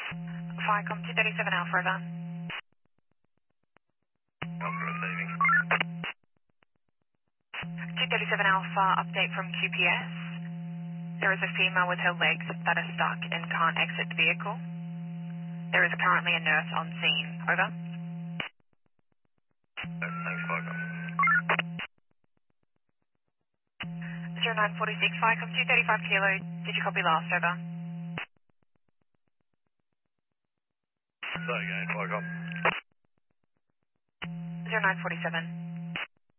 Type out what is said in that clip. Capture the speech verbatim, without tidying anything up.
Firecom two thirty-seven Alpha, over. Alpha receiving. two thirty-seven Alpha, update from Q P S. There is a female with her legs that are stuck and can't exit the vehicle. There is currently a nurse on scene. Over. Thanks, Firecom. zero nine four six, Firecom two thirty-five Kilo. Did you copy last? Over. Say again, Firecom. zero nine four seven.